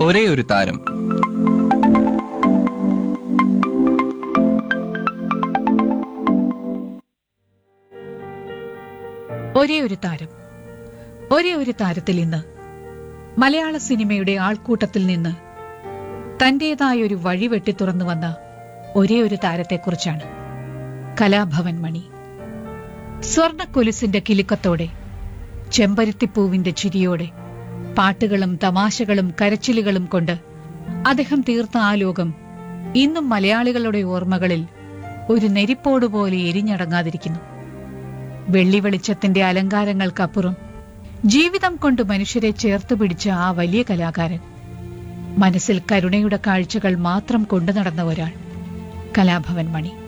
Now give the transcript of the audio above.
ഒരേ ഒരു താരം. ഒരേ ഒരു താരം. ഒരേ ഒരു താരത്തിൽ ഇന്ന് മലയാള സിനിമയുടെ ആൾക്കൂട്ടത്തിൽ നിന്ന് തന്റേതായ ഒരു വഴി വെട്ടി തുറന്നു വന്ന ഒരേ ഒരു താരത്തെക്കുറിച്ചാണ്. കലാഭവൻ മണി. സ്വർണക്കൊലുസിന്റെ കിലുക്കത്തോടെ, ചെമ്പരുത്തിപ്പൂവിന്റെ ചിരിയോടെ, പാട്ടുകളും തമാശകളും കരച്ചിലുകളും കൊണ്ട് അദ്ദേഹം തീർത്ത ആ ലോകം ഇന്നും മലയാളികളുടെ ഓർമ്മകളിൽ ഒരു നെരിപ്പോടുപോലെ എരിഞ്ഞടങ്ങാതിരിക്കുന്നു. വെള്ളി വെളിച്ചത്തിന്റെ അലങ്കാരങ്ങൾക്കപ്പുറം ജീവിതം കൊണ്ട് മനുഷ്യരെ ചേർത്ത് പിടിച്ച ആ വലിയ കലാകാരൻ, മനസ്സിൽ കരുണയുടെ കാഴ്ചകൾ മാത്രം കൊണ്ടു നടന്ന ഒരാൾ, കലാഭവൻ മണി.